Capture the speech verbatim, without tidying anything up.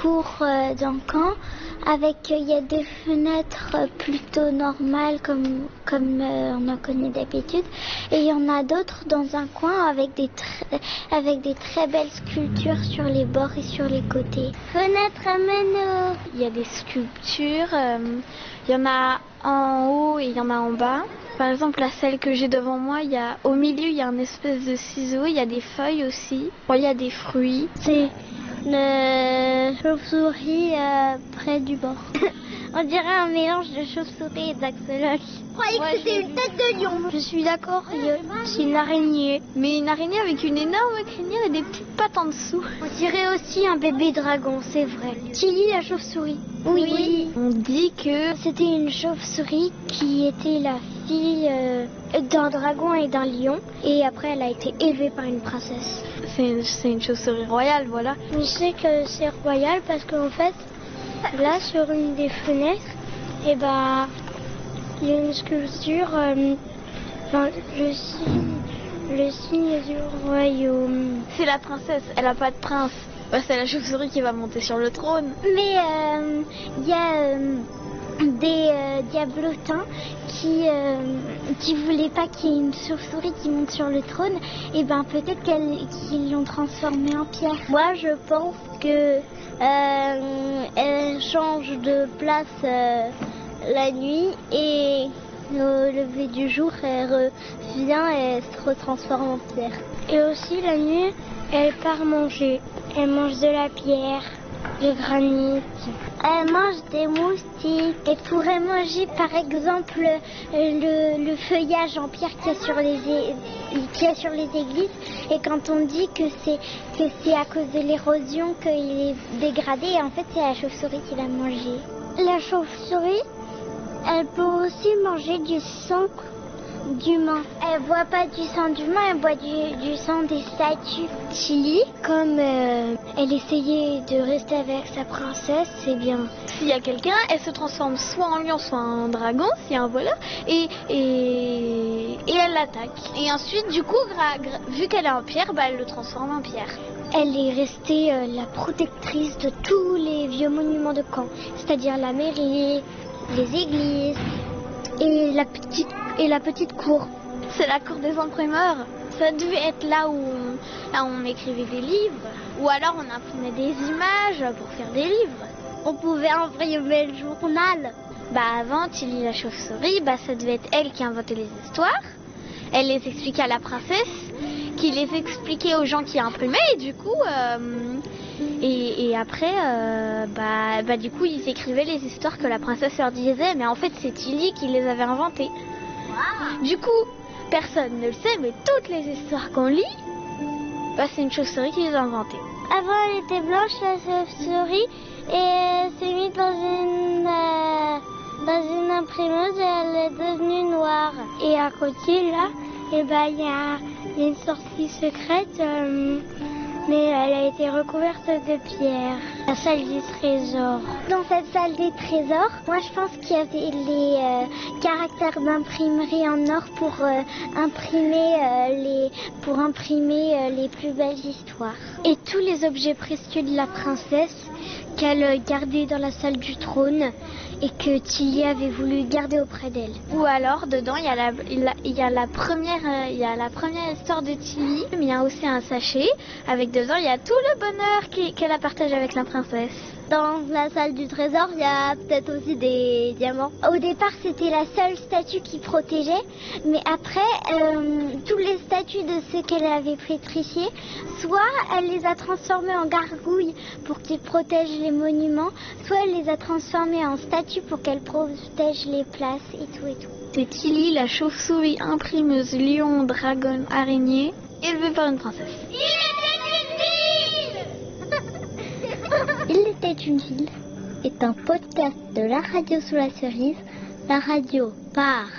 cour euh, d'un camp avec, il euh, y a des fenêtres euh, plutôt normales comme, comme euh, on en connaît d'habitude. Et il y en a d'autres dans un coin avec des, tr- avec des très belles sculptures sur les bords et sur les côtés. Fenêtre à Mano. Il y a des sculptures, euh, il y en a en haut et il y en a en bas. Par exemple, la celle que j'ai devant moi, il y a, au milieu, il y a un espèce de ciseau, il y a des feuilles aussi, bon, il y a des fruits. C'est le chauve-souris euh, près du bord. On dirait un mélange de chauve-souris et d'axolote. Je croyais que c'était une tête de lion. Je suis d'accord, c'est une araignée. Mais une araignée avec une énorme crinière et des petites pattes en dessous. On dirait aussi un bébé dragon, c'est vrai. Tilly la chauve-souris. Oui. oui. On dit que c'était une chauve-souris qui était la fille euh, d'un dragon et d'un lion. Et après, elle a été élevée par une princesse. C'est une, c'est une chauve-souris royale, voilà. Je sais que c'est royal parce qu'en fait, là, sur une des fenêtres, et bah, il y a une sculpture, euh, enfin, le signe, le signe du royaume. C'est la princesse, elle a pas de prince. Bah, c'est la chauve-souris qui va monter sur le trône. Mais il euh, y a euh, des euh, diablotins qui euh, qui voulaient pas qu'il y ait une chauve-souris qui monte sur le trône. Et ben peut-être qu'elle, qu'ils l'ont transformée en pierre. Moi, je pense que euh, elle change de place euh, la nuit et au lever du jour, elle revient et elle se retransforme en pierre. Et aussi la nuit, elle part manger. Elle mange de la pierre, du granit. Elle mange des moustiques. Elle pourrait manger par exemple le, le feuillage en pierre qu'il y a sur les, qu'il y a sur les églises. Et quand on dit que c'est, que c'est à cause de l'érosion qu'il est dégradé, en fait c'est la chauve-souris qui l'a mangé. La chauve-souris, elle peut aussi manger du sang d'humain. Elle boit pas du sang d'humain, elle boit du, du sang des statues. Tilly, comme euh, elle essayait de rester avec sa princesse, c'est bien. S'il y a quelqu'un, elle se transforme soit en lion, soit en dragon, s'il y a un voleur, et, et, et elle l'attaque. Et ensuite, du coup, gra, gra, vu qu'elle est en pierre, bah, elle le transforme en pierre. Elle est restée euh, la protectrice de tous les vieux monuments de Caen, c'est-à-dire la mairie, les églises et la petite et la petite cour. C'est la cour des imprimeurs. Ça devait être là où on, là où on écrivait des livres, ou alors on imprimait des images pour faire des livres. On pouvait imprimer le journal. Bah avant, Tilly la chauve-souris, bah ça devait être elle qui inventait les histoires. Elle les expliquait à la princesse, qui les expliquait aux gens qui imprimaient, et du coup, euh, et, et après, euh, bah, bah du coup, ils écrivaient les histoires que la princesse leur disait, mais en fait, c'est Tilly qui les avait inventées. Wow. Du coup, personne ne le sait, mais toutes les histoires qu'on lit, bah, c'est une chauve-souris qui les a inventées. Avant, elle était blanche, la chauve-souris, et elle s'est mise dans une, euh, dans une imprimeuse et elle est devenue noire. Et à côté, là, et bah, il y a, y a une sortie secrète, euh, mais elle a été recouverte de pierre. La salle des trésors. Dans cette salle des trésors, moi je pense qu'il y avait les euh, caractères d'imprimerie en or pour euh, imprimer euh, les pour imprimer euh, les plus belles histoires. Et tous les objets précieux de la princesse qu'elle gardait dans la salle du trône et que Tilly avait voulu garder auprès d'elle. Ou alors, dedans, il y a la, il y a la première, euh, il y a la première histoire de Tilly, mais il y a aussi un sachet avec dedans, il y a tout le bonheur qui, qu'elle a partagé avec la princesse. Dans la salle du trésor, il y a peut-être aussi des diamants. Au départ, c'était la seule statue qui protégeait, mais après, euh, tous les statues de ceux qu'elle avait pétrifiés, soit elle les a transformés en gargouilles pour qu'ils protègent les monuments, soit elle les a transformés en statues pour qu'elles protègent les places et tout et tout. C'est Tilly, la chauve-souris imprimeuse lion, dragon, araignée, élevée par une princesse. Il était une ville est un podcast de la radio sous la cerise, la radio par